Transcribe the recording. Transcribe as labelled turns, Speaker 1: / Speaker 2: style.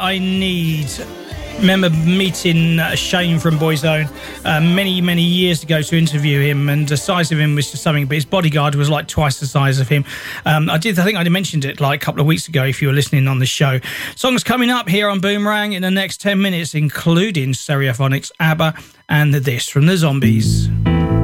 Speaker 1: I Need. Remember meeting Shane from Boyzone many years ago to interview him, and the size of him was just something, but his bodyguard was like twice the size of him. I think I mentioned it like a couple of weeks ago if you were listening on the show. Songs coming up here on Boomerang in the next 10 minutes, including Stereophonics, ABBA, and This from the Zombies.